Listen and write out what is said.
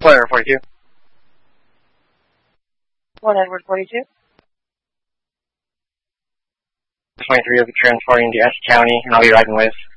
Florida 42. 1 Edward 42. 23 will be transporting to S County, and I'll be riding with